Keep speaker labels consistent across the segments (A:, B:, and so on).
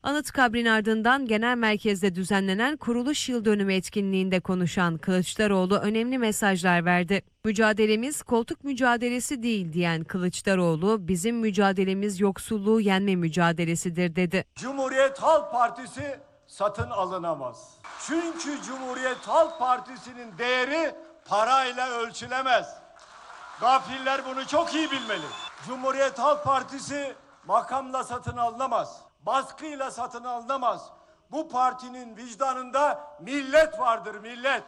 A: Anıtkabir'in ardından genel merkezde düzenlenen kuruluş yıl dönümü etkinliğinde konuşan Kılıçdaroğlu önemli mesajlar verdi. Mücadelemiz koltuk mücadelesi değil diyen Kılıçdaroğlu, bizim mücadelemiz yoksulluğu yenme mücadelesidir dedi.
B: Cumhuriyet Halk Partisi satın alınamaz. Çünkü Cumhuriyet Halk Partisi'nin değeri parayla ölçülemez. Gafiller bunu çok iyi bilmeli. Cumhuriyet Halk Partisi makamla satın alınamaz. Baskıyla satın alınamaz. Bu partinin vicdanında millet vardır, millet.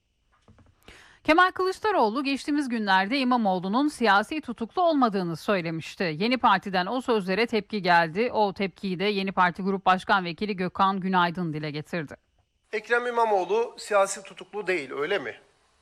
C: Kemal Kılıçdaroğlu geçtiğimiz günlerde İmamoğlu'nun siyasi tutuklu olmadığını söylemişti. Yeni Parti'den o sözlere tepki geldi. O tepkiyi de Yeni Parti Grup Başkan Vekili Gökhan Günaydın dile getirdi.
D: Ekrem İmamoğlu siyasi tutuklu değil, öyle mi?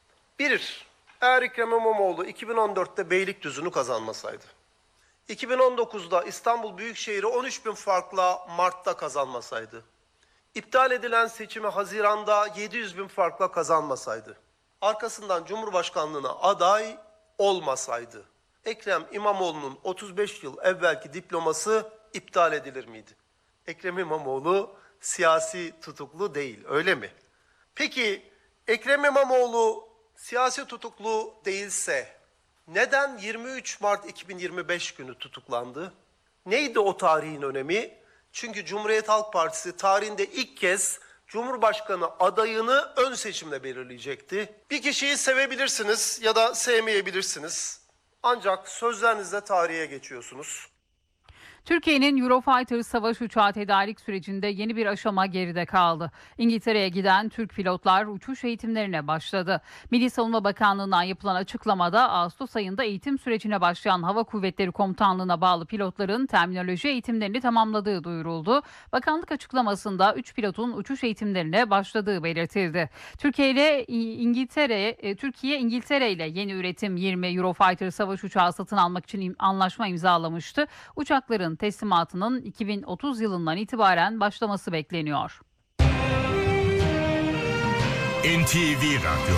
D: Eğer Ekrem İmamoğlu 2014'te Beylikdüzü'nü kazanmasaydı, 2019'da İstanbul Büyükşehir'i 13.000 farkla Mart'ta kazanmasaydı, iptal edilen seçimi Haziran'da 700.000 farkla kazanmasaydı, arkasından Cumhurbaşkanlığına aday olmasaydı, Ekrem İmamoğlu'nun 35 yıl evvelki diploması iptal edilir miydi? Ekrem İmamoğlu siyasi tutuklu değil, öyle mi? Peki Ekrem İmamoğlu siyasi tutuklu değilse neden 23 Mart 2025 günü tutuklandı? Neydi o tarihin önemi? Çünkü Cumhuriyet Halk Partisi tarihinde ilk kez Cumhurbaşkanı adayını ön seçimle belirleyecekti. Bir kişiyi sevebilirsiniz ya da sevmeyebilirsiniz. Ancak sözlerinizle tarihe geçiyorsunuz.
C: Türkiye'nin Eurofighter savaş uçağı tedarik sürecinde yeni bir aşama geride kaldı. İngiltere'ye giden Türk pilotlar uçuş eğitimlerine başladı. Milli Savunma Bakanlığı'ndan yapılan açıklamada Ağustos ayında eğitim sürecine başlayan Hava Kuvvetleri Komutanlığı'na bağlı pilotların terminoloji eğitimlerini tamamladığı duyuruldu. Bakanlık açıklamasında 3 pilotun uçuş eğitimlerine başladığı belirtildi. Türkiye İngiltere ile yeni üretim 20 Eurofighter savaş uçağı satın almak için anlaşma imzalamıştı. Uçakların teslimatının 2030 yılından itibaren başlaması bekleniyor.
E: NTV Radyo.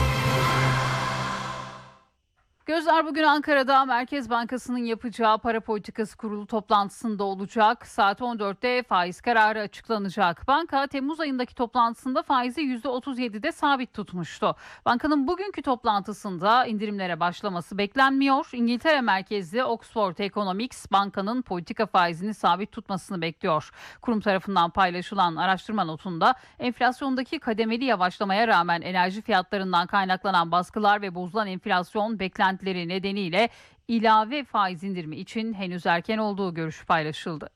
C: Gözler bugün Ankara'da Merkez Bankası'nın yapacağı para politikası kurulu toplantısında olacak. Saat 14'te faiz kararı açıklanacak. Banka Temmuz ayındaki toplantısında faizi %37'de sabit tutmuştu. Bankanın bugünkü toplantısında indirimlere başlaması beklenmiyor. İngiltere merkezli Oxford Economics bankanın politika faizini sabit tutmasını bekliyor. Kurum tarafından paylaşılan araştırma notunda enflasyondaki kademeli yavaşlamaya rağmen enerji fiyatlarından kaynaklanan baskılar ve bozulan enflasyon beklentileri nedeniyle ilave faiz indirimi için henüz erken olduğu görüşü paylaşıldı.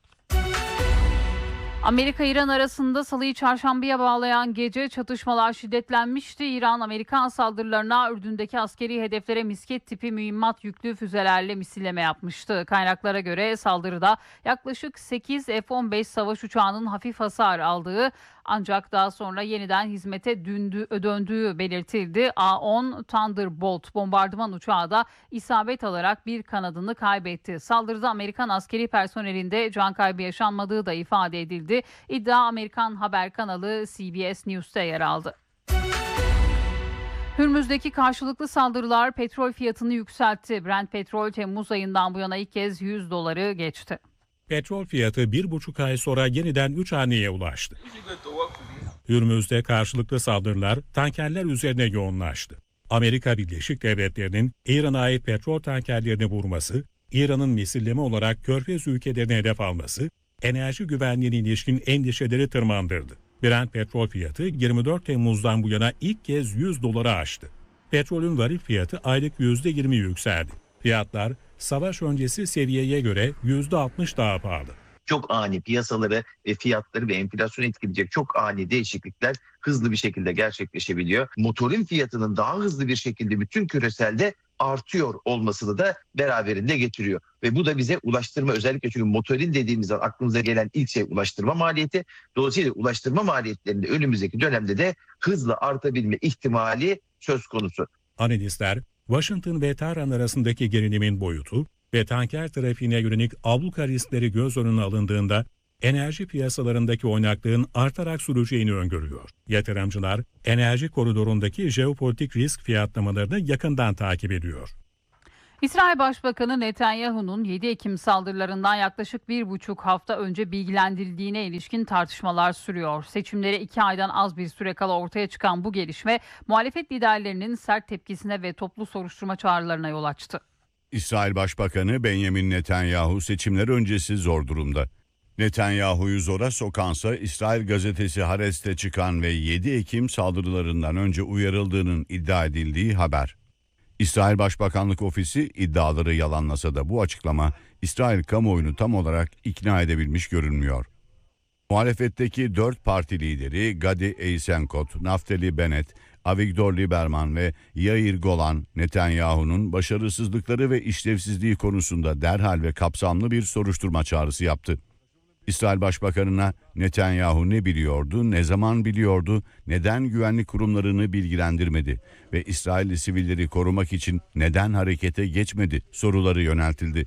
C: Amerika-İran arasında Salı'yı çarşambaya bağlayan gece çatışmalar şiddetlenmişti. İran, Amerikan saldırılarına Ürdün'deki askeri hedeflere misket tipi mühimmat yüklü füzelerle misilleme yapmıştı. Kaynaklara göre saldırıda yaklaşık 8 F-15 savaş uçağının hafif hasar aldığı ancak daha sonra yeniden hizmete döndüğü belirtildi. A-10 Thunderbolt bombardıman uçağı da isabet alarak bir kanadını kaybetti. Saldırıda Amerikan askeri personelinde can kaybı yaşanmadığı da ifade edildi. İddia Amerikan haber kanalı CBS News'te yer aldı. Hürmüz'deki karşılıklı saldırılar petrol fiyatını yükseltti. Brent petrol Temmuz ayından bu yana ilk kez $100'ı geçti.
F: Petrol fiyatı 1,5 ay sonra yeniden 3 haneye ulaştı. Hürmüz'de karşılıklı saldırılar tankerler üzerine yoğunlaştı. Amerika Birleşik Devletleri'nin İran'a ait petrol tankerlerini vurması, İran'ın misilleme olarak Körfez ülkelerine hedef alması, enerji güvenliğine ilişkin endişeleri tırmandırdı. Brent petrol fiyatı 24 Temmuz'dan bu yana ilk kez $100'ı aştı. Petrolün varil fiyatı aylık %20 yükseldi. Fiyatlar savaş öncesi seviyeye göre %60 daha pahalı.
G: Çok ani piyasaları ve fiyatları ve enflasyonu etkileyecek çok ani değişiklikler hızlı bir şekilde gerçekleşebiliyor. Motorun fiyatının daha hızlı bir şekilde bütün küreselde artıyor olmasını da beraberinde getiriyor. Ve bu da bize ulaştırma, özellikle çünkü motorin dediğimiz zaman aklımıza gelen ilk şey ulaştırma maliyeti. Dolayısıyla ulaştırma maliyetlerinde önümüzdeki dönemde de hızla artabilme ihtimali söz konusu.
F: Analistler, Washington ve Tahran arasındaki gerilimin boyutu ve tanker trafiğine yönelik abluka riskleri göz önüne alındığında enerji piyasalarındaki oynaklığın artarak süreceğini öngörüyor. Yatırımcılar enerji koridorundaki jeopolitik risk fiyatlamalarını yakından takip ediyor.
C: İsrail Başbakanı Netanyahu'nun 7 Ekim saldırılarından yaklaşık 1,5 hafta önce bilgilendirildiğine ilişkin tartışmalar sürüyor. Seçimlere 2 aydan az bir süre kala ortaya çıkan bu gelişme muhalefet liderlerinin sert tepkisine ve toplu soruşturma çağrılarına yol açtı.
H: İsrail Başbakanı Benjamin Netanyahu seçimler öncesi zor durumda. Netanyahu'yu zora sokansa İsrail gazetesi Haaretz'te çıkan ve 7 Ekim saldırılarından önce uyarıldığının iddia edildiği haber. İsrail Başbakanlık Ofisi iddiaları yalanlasa da bu açıklama İsrail kamuoyunu tam olarak ikna edebilmiş görünmüyor. Muhalefetteki 4 parti lideri Gadi Eisenkot, Naftali Bennett, Avigdor Lieberman ve Yair Golan, Netanyahu'nun başarısızlıkları ve işlevsizliği konusunda derhal ve kapsamlı bir soruşturma çağrısı yaptı. İsrail Başbakanı'na Netanyahu ne biliyordu, ne zaman biliyordu, neden güvenlik kurumlarını bilgilendirmedi ve İsrailli sivilleri korumak için neden harekete geçmedi soruları yöneltildi.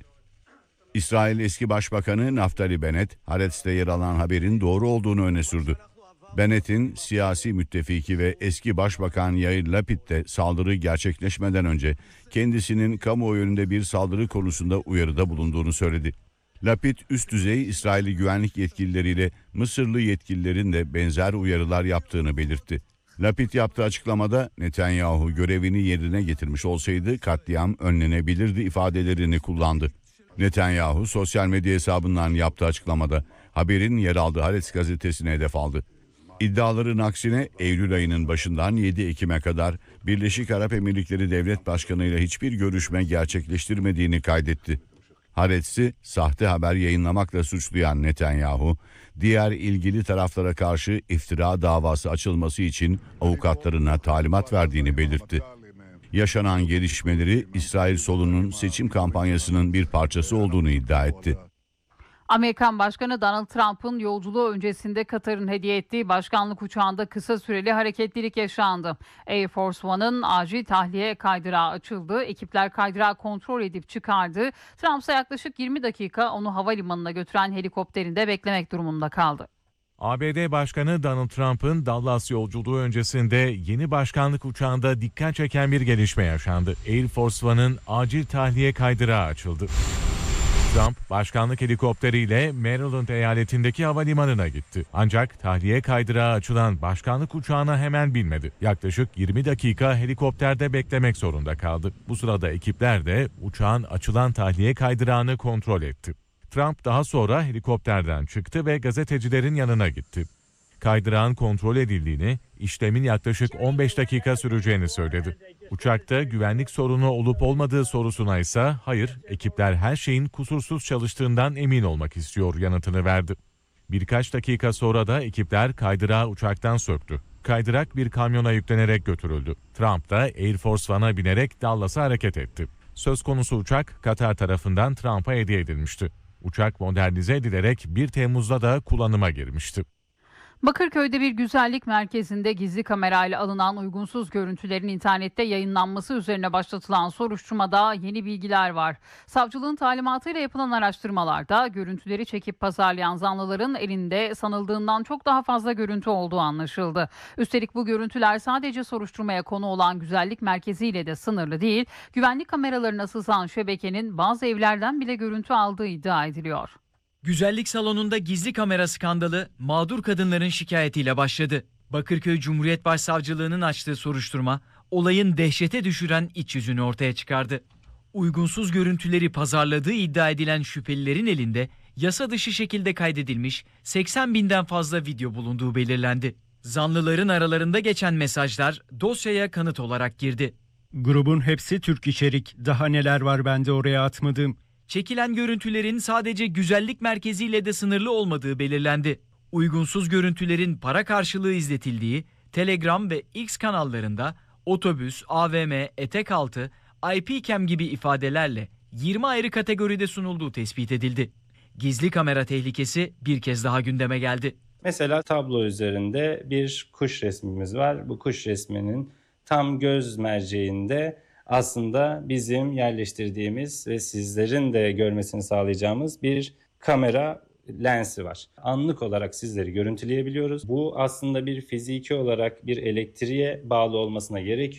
H: İsrail eski Başbakanı Naftali Bennett, Haaretz'te yer alan haberin doğru olduğunu öne sürdü. Bennett'in siyasi müttefiki ve eski Başbakan Yair Lapid de saldırı gerçekleşmeden önce kendisinin kamuoyu önünde bir saldırı konusunda uyarıda bulunduğunu söyledi. Lapid üst düzey İsrailli güvenlik yetkilileriyle Mısırlı yetkililerin de benzer uyarılar yaptığını belirtti. Lapid yaptığı açıklamada Netanyahu görevini yerine getirmiş olsaydı katliam önlenebilirdi ifadelerini kullandı. Netanyahu sosyal medya hesabından yaptığı açıklamada haberin yer aldığı Haaretz gazetesine hedef aldı. İddiaların aksine Eylül ayının başından 7 Ekim'e kadar Birleşik Arap Emirlikleri Devlet Başkanı ile hiçbir görüşme gerçekleştirmediğini kaydetti. Haaretz'i sahte haber yayınlamakla suçlayan Netanyahu, diğer ilgili taraflara karşı iftira davası açılması için avukatlarına talimat verdiğini belirtti. Yaşanan gelişmeleri İsrail solunun seçim kampanyasının bir parçası olduğunu iddia etti.
C: Amerikan Başkanı Donald Trump'ın yolculuğu öncesinde Katar'ın hediye ettiği başkanlık uçağında kısa süreli hareketlilik yaşandı. Air Force One'ın acil tahliye kaydırağı açıldı. Ekipler kaydırağı kontrol edip çıkardı. Trump ise yaklaşık 20 dakika onu havalimanına götüren helikopterinde beklemek durumunda kaldı.
I: ABD Başkanı Donald Trump'ın Dallas yolculuğu öncesinde yeni başkanlık uçağında dikkat çeken bir gelişme yaşandı. Air Force One'ın acil tahliye kaydırağı açıldı. Trump, başkanlık helikopteriyle Maryland eyaletindeki havalimanına gitti. Ancak tahliye kaydırağı açılan başkanlık uçağına hemen binmedi. Yaklaşık 20 dakika helikopterde beklemek zorunda kaldı. Bu sırada ekipler de uçağın açılan tahliye kaydırağını kontrol etti. Trump daha sonra helikopterden çıktı ve gazetecilerin yanına gitti. Kaydırağın kontrol edildiğini, işlemin yaklaşık 15 dakika süreceğini söyledi. Uçakta güvenlik sorunu olup olmadığı sorusuna ise hayır, ekipler her şeyin kusursuz çalıştığından emin olmak istiyor yanıtını verdi. Birkaç dakika sonra da ekipler kaydırağı uçaktan söktü. Kaydırak bir kamyona yüklenerek götürüldü. Trump da Air Force One'a binerek Dallas'a hareket etti. Söz konusu uçak Katar tarafından Trump'a hediye edilmişti. Uçak modernize edilerek 1 Temmuz'da da kullanıma girmişti.
C: Bakırköy'de bir güzellik merkezinde gizli kamerayla alınan uygunsuz görüntülerin internette yayınlanması üzerine başlatılan soruşturmada yeni bilgiler var. Savcılığın talimatıyla yapılan araştırmalarda görüntüleri çekip pazarlayan zanlıların elinde sanıldığından çok daha fazla görüntü olduğu anlaşıldı. Üstelik bu görüntüler sadece soruşturmaya konu olan güzellik merkeziyle de sınırlı değil, güvenlik kameralarına sızan şebekenin bazı evlerden bile görüntü aldığı iddia ediliyor.
J: Güzellik salonunda gizli kamera skandalı mağdur kadınların şikayetiyle başladı. Bakırköy Cumhuriyet Başsavcılığı'nın açtığı soruşturma olayın dehşete düşüren iç yüzünü ortaya çıkardı. Uygunsuz görüntüleri pazarladığı iddia edilen şüphelilerin elinde yasa dışı şekilde kaydedilmiş 80 binden fazla video bulunduğu belirlendi. Zanlıların aralarında geçen mesajlar dosyaya kanıt olarak girdi.
K: Grubun hepsi Türk içerik. Daha neler var bende oraya atmadığım.
J: Çekilen görüntülerin sadece güzellik merkeziyle de sınırlı olmadığı belirlendi. Uygunsuz görüntülerin para karşılığı izletildiği Telegram ve X kanallarında otobüs, AVM, etek altı, IP cam gibi ifadelerle 20 ayrı kategoride sunulduğu tespit edildi. Gizli kamera tehlikesi bir kez daha gündeme geldi.
L: Mesela tablo üzerinde bir kuş resmimiz var. Bu kuş resminin tam göz merceğinde aslında bizim yerleştirdiğimiz ve sizlerin de görmesini sağlayacağımız bir kamera lensi var. Anlık olarak sizleri görüntüleyebiliyoruz. Bu aslında bir fiziki olarak bir elektriğe bağlı olmasına gerek yok.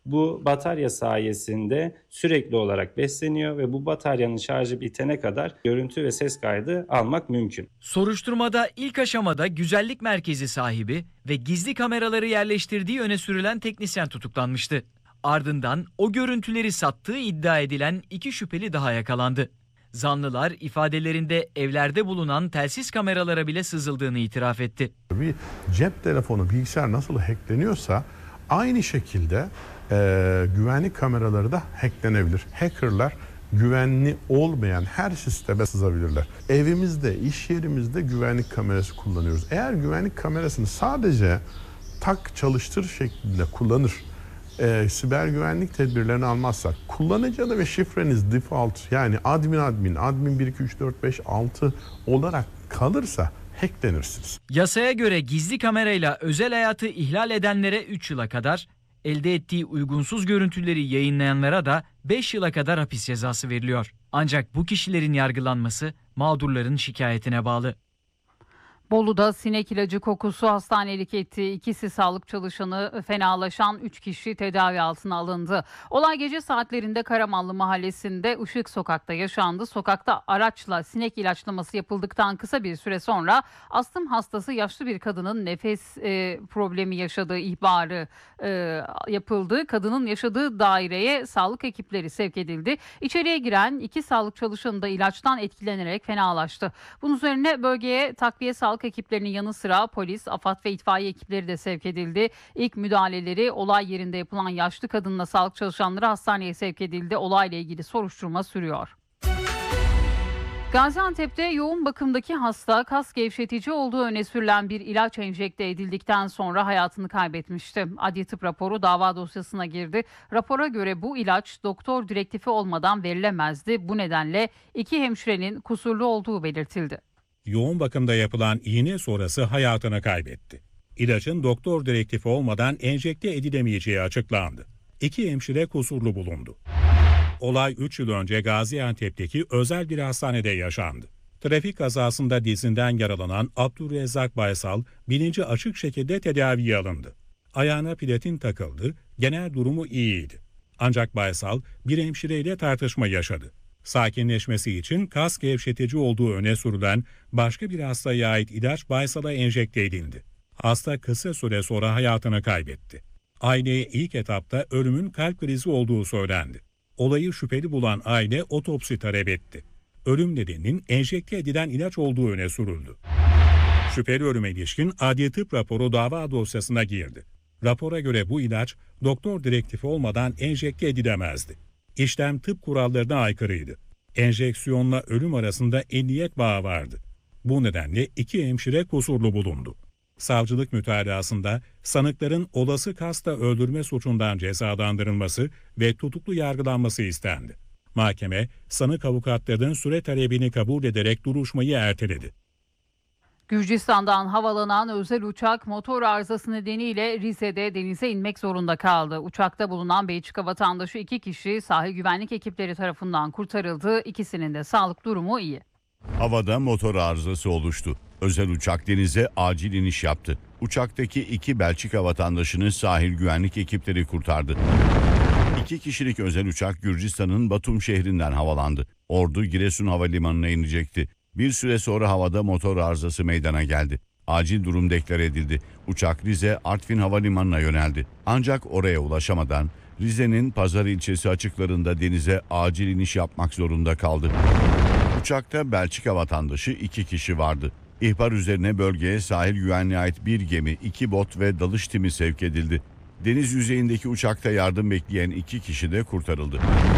L: bu batarya sayesinde sürekli olarak besleniyor ve bu bataryanın şarjı bitene kadar görüntü ve ses kaydı almak mümkün.
J: Soruşturmada ilk aşamada güzellik merkezi sahibi ve gizli kameraları yerleştirdiği öne sürülen teknisyen tutuklanmıştı. Ardından o görüntüleri sattığı iddia edilen 2 şüpheli daha yakalandı. Zanlılar ifadelerinde evlerde bulunan telsiz kameralara bile sızıldığını itiraf etti.
M: Bir cep telefonu, bilgisayar nasıl hackleniyorsa aynı şekilde güvenlik kameraları da hacklenebilir. Hackerlar güvenli olmayan her sisteme sızabilirler. Evimizde, iş yerimizde güvenlik kamerası kullanıyoruz. Eğer güvenlik kamerasını sadece tak çalıştır şeklinde kullanır, siber güvenlik tedbirlerini almazsak, kullanıcı adı ve şifreniz default yani admin 1 2 3 4 5 6 olarak kalırsa hacklenirsiniz.
J: Yasaya göre gizli kamerayla özel hayatı ihlal edenlere 3 yıla kadar, elde ettiği uygunsuz görüntüleri yayınlayanlara da 5 yıla kadar hapis cezası veriliyor. Ancak bu kişilerin yargılanması mağdurların şikayetine bağlı.
C: Bolu'da sinek ilacı kokusu hastanelik etti. İkisi sağlık çalışanı, fenalaşan 3 kişi tedavi altına alındı. Olay gece saatlerinde Karamanlı mahallesinde Işık Sokak'ta yaşandı. Sokakta araçla sinek ilaçlaması yapıldıktan kısa bir süre sonra astım hastası yaşlı bir kadının nefes problemi yaşadığı ihbarı yapıldı. Kadının yaşadığı daireye sağlık ekipleri sevk edildi. İçeriye giren 2 sağlık çalışanı da ilaçtan etkilenerek fenalaştı. Bunun üzerine bölgeye takviye sağlık ekiplerinin yanı sıra polis, AFAD ve itfaiye ekipleri de sevk edildi. İlk müdahaleleri olay yerinde yapılan yaşlı kadınla sağlık çalışanları hastaneye sevk edildi. Olayla ilgili soruşturma sürüyor. Gaziantep'te yoğun bakımdaki hasta kas gevşetici olduğu öne sürülen bir ilaç enjekte edildikten sonra hayatını kaybetmişti. Adli tıp raporu dava dosyasına girdi. Rapora göre bu ilaç doktor direktifi olmadan verilemezdi. Bu nedenle 2 hemşirenin kusurlu olduğu belirtildi.
F: Yoğun bakımda yapılan iğne sonrası hayatını kaybetti. İlacın doktor direktifi olmadan enjekte edilemeyeceği açıklandı. 2 hemşire kusurlu bulundu. Olay 3 yıl önce Gaziantep'teki özel bir hastanede yaşandı. Trafik kazasında dizinden yaralanan Abdurrezzak Baysal bilinci açık şekilde tedaviye alındı. Ayağına platin takıldı, genel durumu iyiydi. Ancak Baysal bir hemşireyle tartışma yaşadı. Sakinleşmesi için kas gevşetici olduğu öne sürülen başka bir hastaya ait ilaç Baysal'a enjekte edildi. Hasta kısa süre sonra hayatını kaybetti. Aileye ilk etapta ölümün kalp krizi olduğu söylendi. Olayı şüpheli bulan aile otopsi talep etti. Ölüm nedeninin enjekte edilen ilaç olduğu öne sürüldü. Şüpheli ölüme ilişkin adli tıp raporu dava dosyasına girdi. Rapora göre bu ilaç doktor direktifi olmadan enjekte edilemezdi. İşlem tıp kurallarına aykırıydı. Enjeksiyonla ölüm arasında emniyet bağı vardı. Bu nedenle 2 hemşire kusurlu bulundu. Savcılık mütalasında sanıkların olası kasta öldürme suçundan cezalandırılması ve tutuklu yargılanması istendi. Mahkeme, sanık avukatlarının süre talebini kabul ederek duruşmayı erteledi.
C: Gürcistan'dan havalanan özel uçak motor arızası nedeniyle Rize'de denize inmek zorunda kaldı. Uçakta bulunan Belçika vatandaşı 2 kişi sahil güvenlik ekipleri tarafından kurtarıldı. İkisinin de sağlık durumu iyi.
H: Havada motor arızası oluştu. Özel uçak denize acil iniş yaptı. Uçaktaki 2 Belçika vatandaşını sahil güvenlik ekipleri kurtardı. 2 kişilik özel uçak Gürcistan'ın Batum şehrinden havalandı. Ordu Giresun Havalimanı'na inecekti. Bir süre sonra havada motor arızası meydana geldi. Acil durum deklare edildi. Uçak Rize Artvin Havalimanı'na yöneldi. Ancak oraya ulaşamadan Rize'nin Pazar ilçesi açıklarında denize acil iniş yapmak zorunda kaldı. Uçakta Belçika vatandaşı 2 kişi vardı. İhbar üzerine bölgeye sahil güvenliğe ait bir gemi, 2 bot ve dalış timi sevk edildi. Deniz yüzeyindeki uçakta yardım bekleyen 2 kişi de kurtarıldı.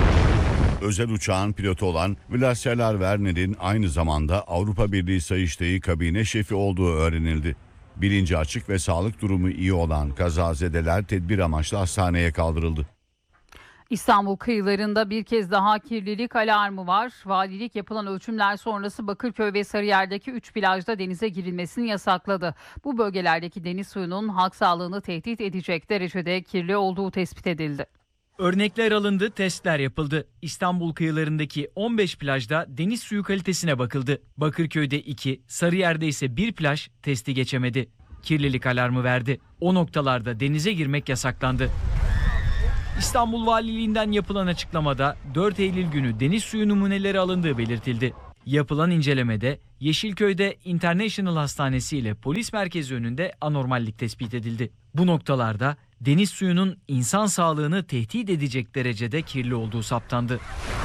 H: Özel uçağın pilotu olan Vlaselar Werner'in aynı zamanda Avrupa Birliği Sayıştayı kabine şefi olduğu öğrenildi. Bilinci açık ve sağlık durumu iyi olan kazazedeler tedbir amaçlı hastaneye kaldırıldı.
C: İstanbul kıyılarında bir kez daha kirlilik alarmı var. Valilik yapılan ölçümler sonrası Bakırköy ve Sarıyer'deki 3 plajda denize girilmesini yasakladı. Bu bölgelerdeki deniz suyunun halk sağlığını tehdit edecek derecede kirli olduğu tespit edildi.
J: Örnekler alındı, testler yapıldı. İstanbul kıyılarındaki 15 plajda deniz suyu kalitesine bakıldı. Bakırköy'de 2, Sarıyer'de ise 1 plaj testi geçemedi. Kirlilik alarmı verdi. O noktalarda denize girmek yasaklandı. İstanbul Valiliğinden yapılan açıklamada 4 Eylül günü deniz suyu numuneleri alındığı belirtildi. Yapılan incelemede Yeşilköy'de International Hastanesi ile polis merkezi önünde anormallik tespit edildi. Bu noktalarda deniz suyunun insan sağlığını tehdit edecek derecede kirli olduğu saptandı.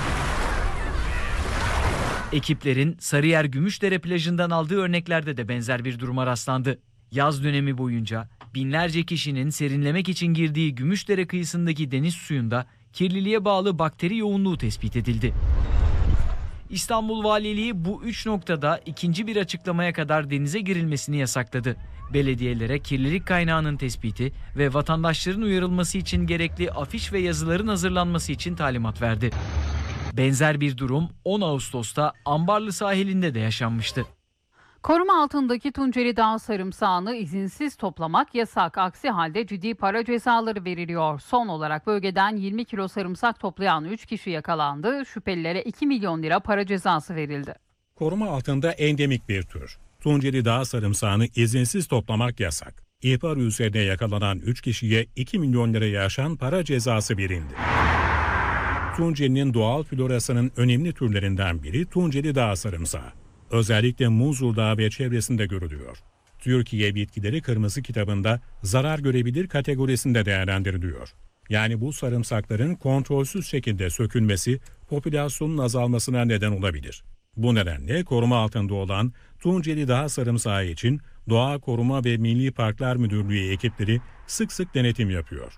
J: Ekiplerin Sarıyer Gümüşdere plajından aldığı örneklerde de benzer bir duruma rastlandı. Yaz dönemi boyunca binlerce kişinin serinlemek için girdiği Gümüşdere kıyısındaki deniz suyunda kirliliğe bağlı bakteri yoğunluğu tespit edildi. İstanbul Valiliği bu 3 noktada ikinci bir açıklamaya kadar denize girilmesini yasakladı. Belediyelere kirlilik kaynağının tespiti ve vatandaşların uyarılması için gerekli afiş ve yazıların hazırlanması için talimat verdi. Benzer bir durum 10 Ağustos'ta Ambarlı sahilinde de yaşanmıştı.
C: Koruma altındaki Tunceli Dağ sarımsağını izinsiz toplamak yasak. Aksi halde ciddi para cezaları veriliyor. Son olarak bölgeden 20 kilo sarımsak toplayan 3 kişi yakalandı. Şüphelilere 2 milyon lira para cezası verildi.
F: Koruma altında endemik bir tür. Tunceli Dağ sarımsağını izinsiz toplamak yasak. İhbar üzerine yakalanan 3 kişiye 2 milyon liraya aşan para cezası verildi. Tunceli'nin doğal florasının önemli türlerinden biri Tunceli Dağ sarımsağı. Özellikle Munzur Dağı ve çevresinde görülüyor. Türkiye Bitkileri Kırmızı Kitabı'nda zarar görebilir kategorisinde değerlendiriliyor. Yani bu sarımsakların kontrolsüz şekilde sökülmesi popülasyonun azalmasına neden olabilir. Bu nedenle koruma altında olan Tunceli Dağ sarımsağı için Doğa Koruma ve Milli Parklar Müdürlüğü ekipleri sık sık denetim yapıyor.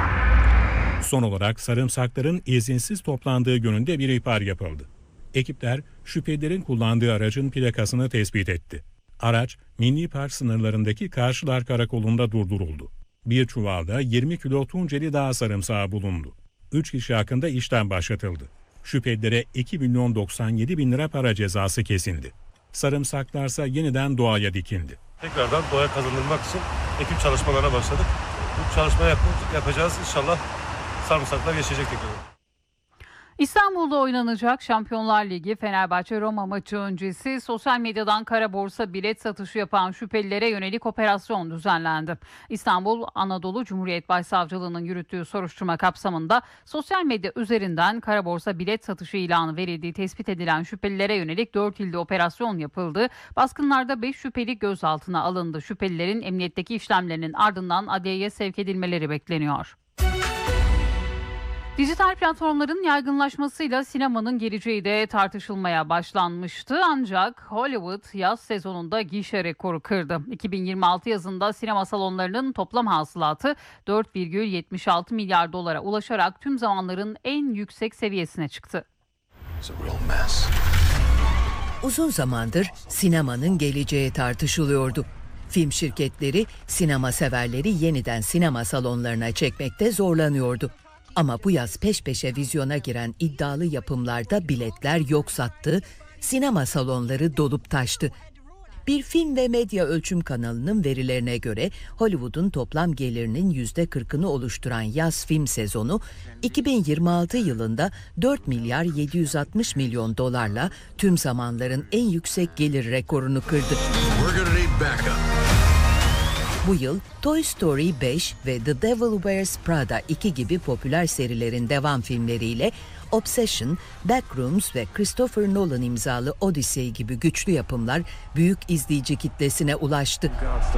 F: Son olarak sarımsakların izinsiz toplandığı yönünde bir ihbar yapıldı. Ekipler şüphelilerin kullandığı aracın plakasını tespit etti. Araç Milli Park sınırlarındaki Karşılar Karakolu'nda durduruldu. Bir çuvalda 20 kilo Tunceli Dağ sarımsağı bulundu. 3 kişi hakkında işlem başlatıldı. Şüphelilere 2 milyon 97 bin lira para cezası kesildi. Sarımsaklarsa yeniden doğaya dikildi.
N: Tekrardan doğaya kazandırmak için ekip çalışmalarına başladık. Bu çalışmayı yapacağız. İnşallah sarımsaklar geçecek tekrar.
C: İstanbul'da oynanacak Şampiyonlar Ligi Fenerbahçe-Roma maçı öncesi sosyal medyadan kara borsa bilet satışı yapan şüphelilere yönelik operasyon düzenlendi. İstanbul Anadolu Cumhuriyet Başsavcılığı'nın yürüttüğü soruşturma kapsamında sosyal medya üzerinden kara borsa bilet satışı ilanı verildiği tespit edilen şüphelilere yönelik 4 ilde operasyon yapıldı. Baskınlarda 5 şüpheli gözaltına alındı. Şüphelilerin emniyetteki işlemlerinin ardından adliyeye sevk edilmeleri bekleniyor. Dijital platformların yaygınlaşmasıyla sinemanın geleceği de tartışılmaya başlanmıştı. Ancak Hollywood yaz sezonunda gişe rekoru kırdı. 2026 yazında sinema salonlarının toplam hasılatı 4,76 milyar dolara ulaşarak tüm zamanların en yüksek seviyesine çıktı.
O: Uzun zamandır sinemanın geleceği tartışılıyordu. Film şirketleri sinema severleri yeniden sinema salonlarına çekmekte zorlanıyordu. Ama bu yaz peş peşe vizyona giren iddialı yapımlarda biletler yok sattı, sinema salonları dolup taştı. Bir film ve medya ölçüm kanalının verilerine göre Hollywood'un toplam gelirinin %40'ını oluşturan yaz film sezonu 2026 yılında 4 milyar 760 milyon dolarla tüm zamanların en yüksek gelir rekorunu kırdı. Bu yıl Toy Story 5 ve The Devil Wears Prada 2 gibi popüler serilerin devam filmleriyle Obsession, Backrooms ve Christopher Nolan imzalı Odyssey gibi güçlü yapımlar büyük izleyici kitlesine ulaştı.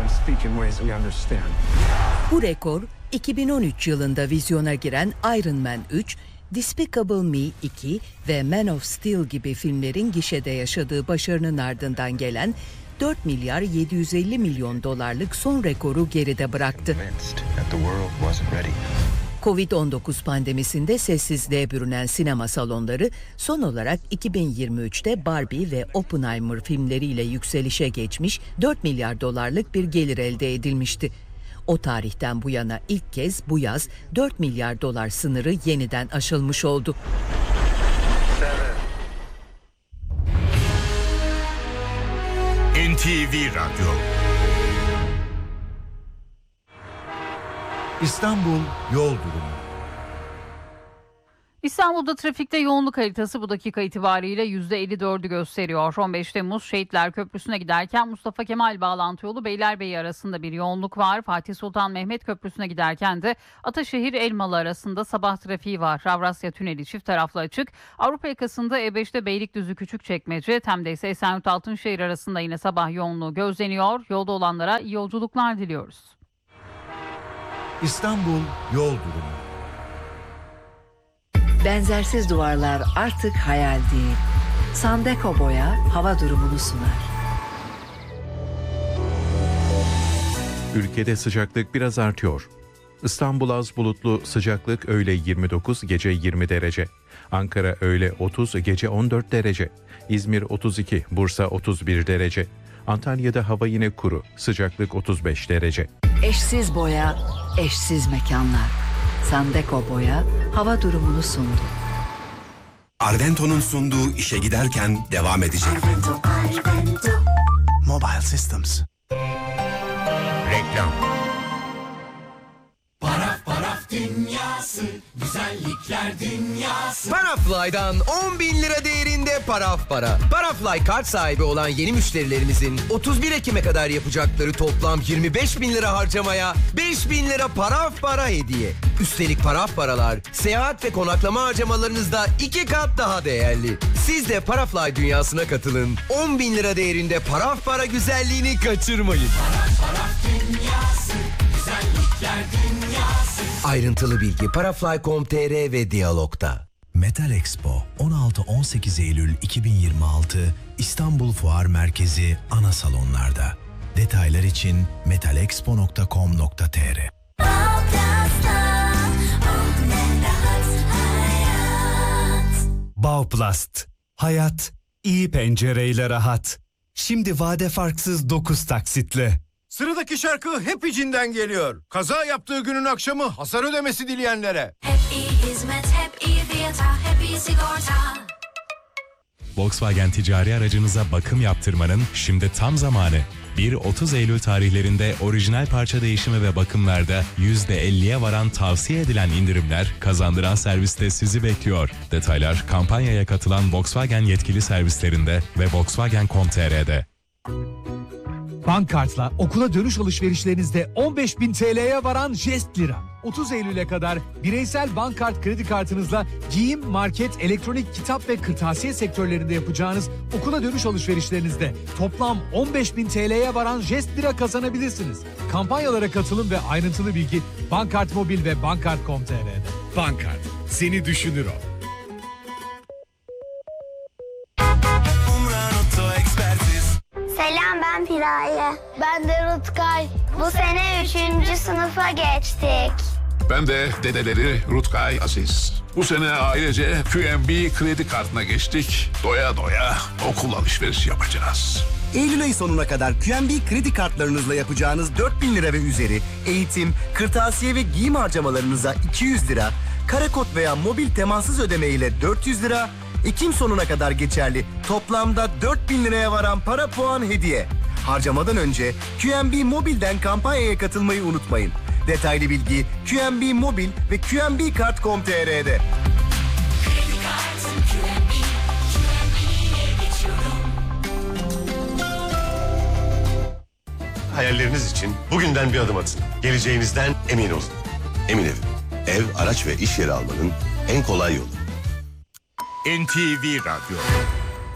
O: Bu rekor 2013 yılında vizyona giren Iron Man 3, Despicable Me 2 ve Man of Steel gibi filmlerin gişede yaşadığı başarının ardından gelen 4 milyar 750 milyon dolarlık son rekoru geride bıraktı. Covid-19 pandemisinde sessizliğe bürünen sinema salonları son olarak 2023'te Barbie ve Oppenheimer filmleriyle yükselişe geçmiş 4 milyar dolarlık bir gelir elde edilmişti. O tarihten bu yana ilk kez bu yaz 4 milyar dolar sınırı yeniden aşılmış oldu.
E: NTV Radyo. İstanbul yol durumu.
C: İstanbul'da trafikte yoğunluk haritası bu dakika itibariyle %54'ü gösteriyor. 15 Temmuz Şehitler Köprüsü'ne giderken Mustafa Kemal bağlantı yolu Beylerbeyi arasında bir yoğunluk var. Fatih Sultan Mehmet Köprüsü'ne giderken de Ataşehir Elmalı arasında sabah trafiği var. Avrasya Tüneli çift taraflı açık. Avrupa yakasında E5'te Beylikdüzü Küçükçekmece, Tem'de ise Esenyurt Altınşehir arasında yine sabah yoğunluğu gözleniyor. Yolda olanlara iyi yolculuklar diliyoruz.
E: İstanbul yol durumu.
O: Benzersiz duvarlar artık hayal değil. Sandeko Boya hava durumunu sunar.
P: Ülkede sıcaklık biraz artıyor. İstanbul az bulutlu, sıcaklık öğle 29, gece 20 derece. Ankara öğle 30, gece 14 derece. İzmir 32, Bursa 31 derece. Antalya'da hava yine kuru, sıcaklık 35 derece.
O: Eşsiz boya, eşsiz mekanlar. Sandeko Boya hava durumunu sundu.
Q: Arvento'nun sunduğu işe giderken devam edecek. Arvento. Mobile Systems.
E: Reklam.
R: Paraf dünyası, güzellikler dünyası.
S: Parafly'dan 10.000 lira değerinde paraf para. Parafly kart sahibi olan yeni müşterilerimizin 31 Ekim'e kadar yapacakları toplam 25.000 lira harcamaya 5.000 lira paraf para hediye. Üstelik paraf paralar seyahat ve konaklama harcamalarınızda 2 kat daha değerli. Siz de Parafly dünyasına katılın. 10.000 lira değerinde paraf para güzelliğini kaçırmayın.
R: Paraf dünyası, güzellikler dünyası.
S: Ayrıntılı bilgi parafly.com.tr ve Diyalog'da.
Q: Metal Expo 16-18 Eylül 2026 İstanbul Fuar Merkezi ana salonlarda. Detaylar için metalexpo.com.tr.
K: Bauplast. Hayat iyi pencereyle rahat. Şimdi vade farksız 9 taksitle.
B: Sıradaki şarkı hep içinden geliyor. Kaza yaptığı günün akşamı hasar ödemesi dileyenlere.
R: Hep iyi hizmet, hep iyi fiyata, hep iyi sigorta.
T: Volkswagen ticari aracınıza bakım yaptırmanın şimdi tam zamanı. 1-30 Eylül tarihlerinde orijinal parça değişimi ve bakımlarda %50'ye varan tavsiye edilen indirimler kazandıran serviste sizi bekliyor. Detaylar kampanyaya katılan Volkswagen yetkili servislerinde ve Volkswagen.com.tr'de.
U: Bankkart'la okula dönüş alışverişlerinizde 15.000 TL'ye varan jest lira. 30 Eylül'e kadar bireysel bankkart kredi kartınızla giyim, market, elektronik, kitap ve kırtasiye sektörlerinde yapacağınız okula dönüş alışverişlerinizde toplam 15.000 TL'ye varan jest lira kazanabilirsiniz. Kampanyalara katılın ve ayrıntılı bilgi Bankkart Mobil ve Bankkart.com.tr'de.
E: Bankkart. Seni düşünür o.
V: Selam, ben Piraye. Ben de Rutkay. Bu sene 3. sınıfa geçtik.
W: Ben de dedeleri Rutkay Aziz. Bu sene ailece QNB kredi kartına geçtik. Doya doya okul alışverişi yapacağız.
Q: Eylül ayı sonuna kadar QNB kredi kartlarınızla yapacağınız 4.000 lira ve üzeri eğitim, kırtasiye ve giyim harcamalarınıza 200 lira, karakod veya mobil temassız ödeme ile 400 lira, Ekim sonuna kadar geçerli toplamda 4.000 liraya varan para puan hediye. Harcamadan önce QNB Mobil'den kampanyaya katılmayı unutmayın. Detaylı bilgi QNB Mobil ve QNBkart.com.tr'de.
X: Hayalleriniz için bugünden bir adım atın. Geleceğinizden emin olun. Emin Ev. Ev, araç ve iş yeri almanın en kolay yolu.
E: NTV Radyo.